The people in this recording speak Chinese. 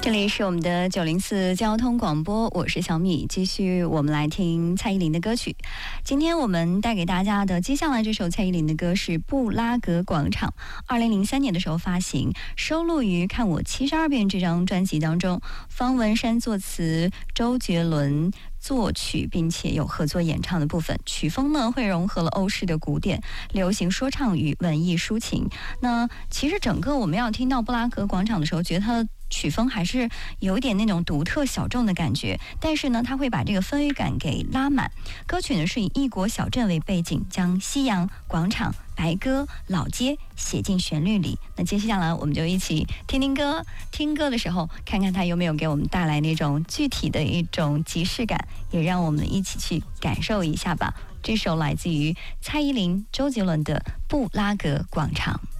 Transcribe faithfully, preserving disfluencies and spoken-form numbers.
这里是我们的九零四交通广播，我是小米，继续我们来听蔡依林的歌曲。今天我们带给大家的接下来这首蔡依林的歌是《布拉格广场》，二零零三年的时候发行，收录于《看我七十二变》这张专辑当中。方文山作词，周杰伦作曲，并且有合作演唱的部分。曲风呢会融合了欧式的古典、流行说唱与文艺抒情。那其实整个我们要听到布拉格广场的时候，觉得它的曲风还是有一点那种独特小众的感觉，但是呢，它会把这个氛围感给拉满。歌曲呢是以异国小镇为背景，将西洋广场、白鸽、老街写进旋律里。那接下来我们就一起听听歌，听歌的时候看看它有没有给我们带来那种具体的一种即视感，也让我们一起去感受一下吧。这首来自于蔡依林、周杰伦的《布拉格广场》。